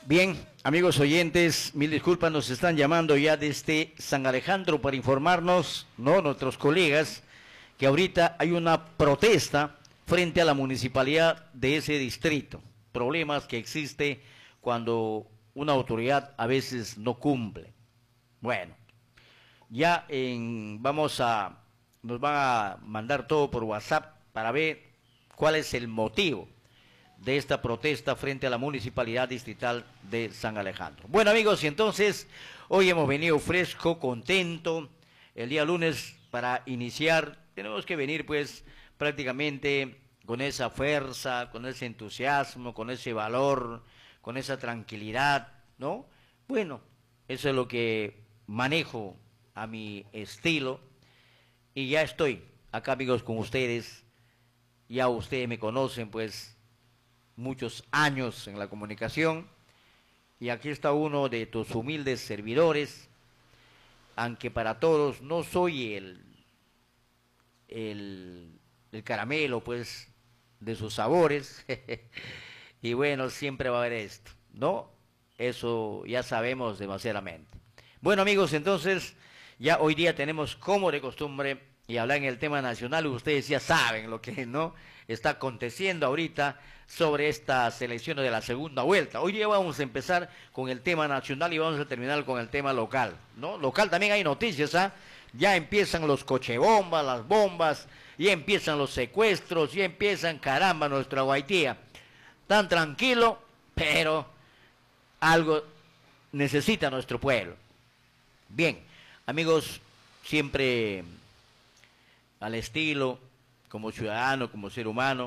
Bien, amigos oyentes, mil disculpas, nos están llamando ya desde San Alejandro para informarnos, ¿no? Nuestros colegas, que ahorita hay una protesta frente a la municipalidad de ese distrito. Problemas que existe cuando una autoridad a veces no cumple. Bueno, nos van a mandar todo por WhatsApp para ver cuál es el motivo de esta protesta frente a la municipalidad distrital de San Alejandro. Bueno, amigos, y entonces hoy hemos venido fresco, contento, el día lunes para iniciar. Tenemos que venir pues prácticamente con esa fuerza, con ese entusiasmo, con ese valor, con esa tranquilidad, ¿no? Bueno, eso es lo que manejo a mi estilo y ya estoy acá, amigos, con ustedes. Ya ustedes me conocen pues muchos años en la comunicación, y aquí está uno de tus humildes servidores, aunque para todos no soy el caramelo pues de sus sabores. Y bueno, siempre va a haber esto, ¿no? Eso ya sabemos demasiadamente. Bueno, amigos, entonces ya hoy día tenemos como de costumbre y hablar en el tema nacional. Ustedes ya saben lo que no está aconteciendo ahorita sobre estas elecciones de la segunda vuelta. Hoy día vamos a empezar con el tema nacional y vamos a terminar con el tema local, ¿no? Local también hay noticias, ¿ah? Ya empiezan los cochebombas, las bombas, ya empiezan los secuestros, ya empiezan, caramba, nuestra Guaitía. Tan tranquilo, pero algo necesita nuestro pueblo. Bien, amigos, siempre al estilo, como ciudadano, como ser humano,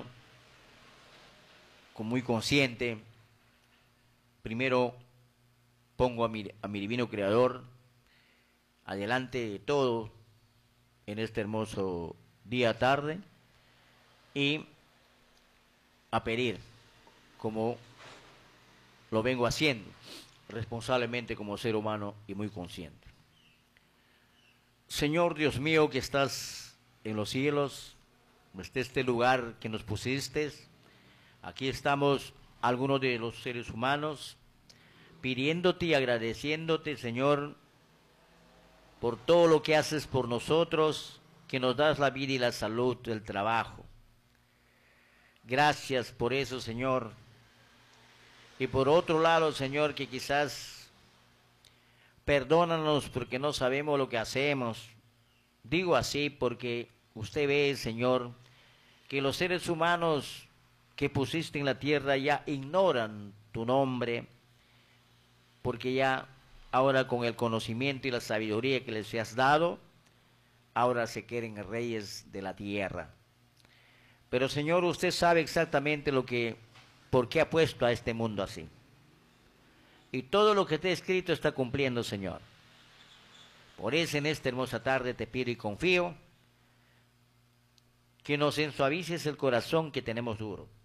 muy consciente, primero pongo a mi divino creador adelante de todo en este hermoso día tarde, y a pedir, como lo vengo haciendo, responsablemente como ser humano y muy consciente. Señor Dios mío, que estás en los cielos, desde este lugar que nos pusiste, aquí estamos algunos de los seres humanos pidiéndote y agradeciéndote, Señor, por todo lo que haces por nosotros, que nos das la vida y la salud, el trabajo. Gracias por eso, Señor. Y por otro lado, Señor, que quizás perdónanos porque no sabemos lo que hacemos. Digo así porque usted ve, Señor, que los seres humanos que pusiste en la tierra ya ignoran tu nombre, porque ya ahora con el conocimiento y la sabiduría que les has dado, ahora se quieren reyes de la tierra. Pero Señor, usted sabe exactamente por qué ha puesto a este mundo así. Y todo lo que te he escrito está cumpliendo, Señor. Por eso en esta hermosa tarde te pido y confío que nos ensuavices el corazón que tenemos duro.